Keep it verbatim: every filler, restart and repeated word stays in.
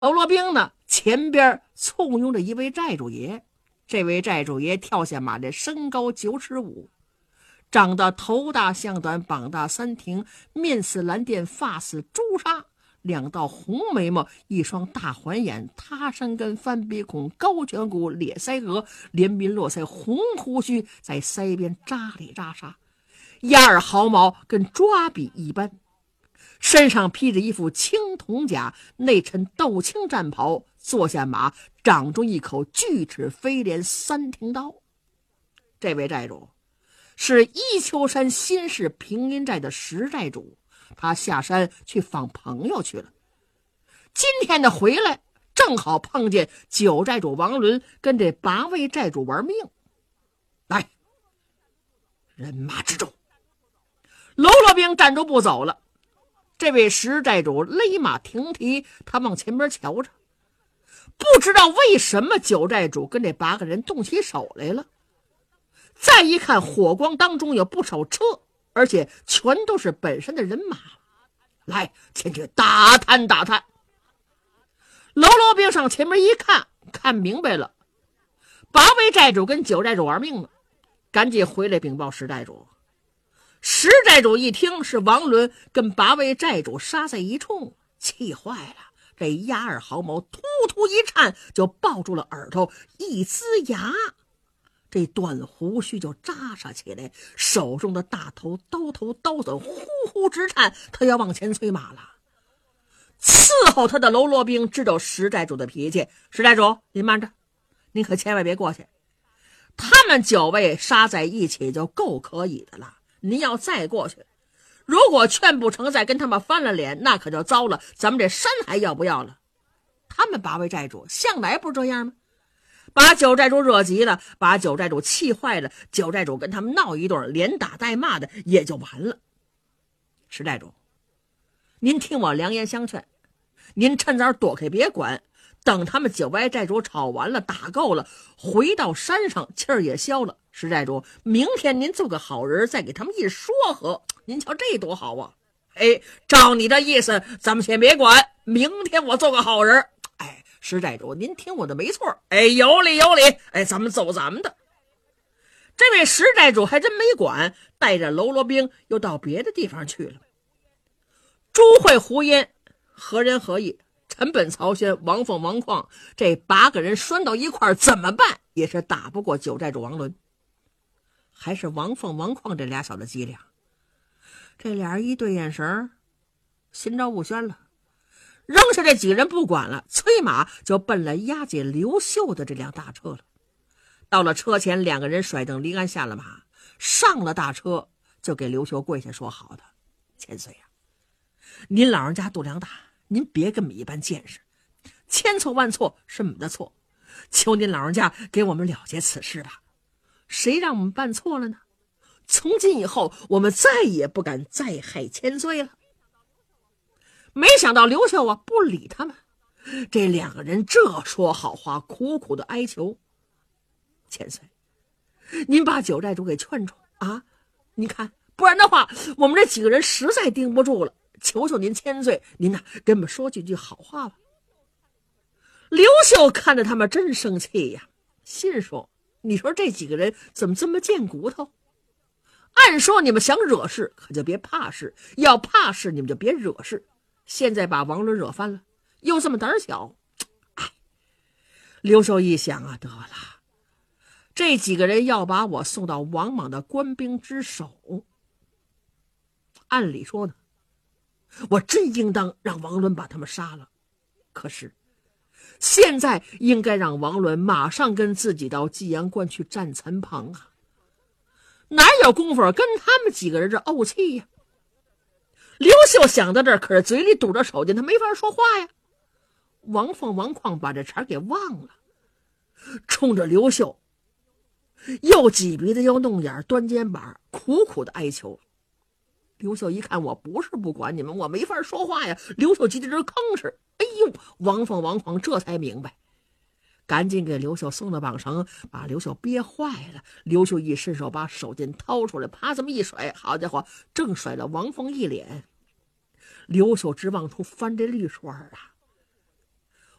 喽啰兵呢，前边簇拥着一位寨主爷。这位寨主爷跳下马的身高九尺五，长得头大项短，膀大三庭，面似蓝靛，发似朱砂，两道红眉毛，一双大环眼，塌山根，翻鼻孔，高颧骨，咧腮额，连鬓络腮，红胡须在腮边扎里扎沙，压耳毫毛跟抓笔一般，身上披着一副青铜甲，内衬豆青战袍，坐下马，掌中一口巨齿飞镰三庭刀。这位寨主是伊丘山新市平阴寨的石寨主，他下山去访朋友去了。今天的回来，正好碰见九寨主王伦跟这八位寨主玩命。来，人马之众，喽啰兵站住不走了。这位石寨主勒马停蹄，他往前边瞧着，不知道为什么九寨主跟这八个人动起手来了。再一看，火光当中有不少车，而且全都是本身的人马。来，前去打探打探。喽啰兵上前面一看，看明白了，八位寨主跟九寨主玩命了，赶紧回来禀报石寨主。石寨主一听是王伦跟八位寨主杀在一处，气坏了，这压耳毫毛突突一颤，就抱住了耳朵，一呲牙，这短胡须就扎杀起来，手中的大头刀头刀子呼呼直颤，他要往前催马了。伺候他的喽啰兵知道石寨主的脾气，石寨主您慢着，您可千万别过去，他们九位杀在一起就够可以的了，您要再过去，如果劝不成，再跟他们翻了脸，那可就糟了，咱们这山还要不要了？他们八位寨主向来不是这样吗？把九寨主惹急了，把九寨主气坏了，九寨主跟他们闹一顿，连打带骂的也就完了。石寨主，您听我良言相劝，您趁早躲开别管，等他们九位寨主吵完了，打够了，回到山上，气儿也消了。石寨主，明天您做个好人，再给他们一说和，您瞧这多好啊！哎，照你的意思，咱们先别管，明天我做个好人。哎，石寨主，您听我的没错，哎，有理有理，哎，咱们走咱们的。这位石寨主还真没管，带着喽啰兵又到别的地方去了。朱慧、胡烟何人何意？陈本、曹宣、王凤、王旷，这八个人拴到一块儿，怎么办也是打不过九寨主王伦。还是王凤、王旷这俩小子机灵，这俩人一对眼神，心照不宣了，扔下这几个人不管了，催马就奔了押解刘秀的这辆大车了。到了车前，两个人甩蹬离鞍下了马，上了大车，就给刘秀跪下说好的：千岁啊，您老人家度量大，您别跟我们一般见识，千错万错是我们的错，求您老人家给我们了结此事吧。谁让我们办错了呢？从今以后，我们再也不敢再害千岁了。没想到刘秀啊，不理他们。这两个人这说好话，苦苦的哀求：千岁，您把九寨主给劝住啊！您看，不然的话，我们这几个人实在盯不住了。求求您千岁，您呐，跟我们说几句好话吧。刘秀看着他们真生气呀，心说：你说这几个人怎么这么贱骨头？按说你们想惹事，可就别怕事；要怕事，你们就别惹事。现在把王伦惹翻了，又这么胆小，哎，刘秀一想啊，得了，这几个人要把我送到王莽的官兵之手，按理说呢，我真应当让王伦把他们杀了。可是现在应该让王伦马上跟自己到济阳关去战残旁啊，哪有功夫跟他们几个人这怄气呀？刘秀想到这儿，可是嘴里堵着手巾，他没法说话呀。王凤、王旷把这茬给忘了，冲着刘秀又挤鼻子又弄眼，端肩膀，苦苦的哀求。刘秀一看，我不是不管你们，我没法说话呀。刘秀急得这吭哧，哎呦！王凤、王旷这才明白，赶紧给刘秀松了绑绳，把刘秀憋坏了。刘秀一伸手把手巾掏出来，啪这么一甩，好家伙，正甩了王凤一脸。刘秀直往出翻这绿水啊！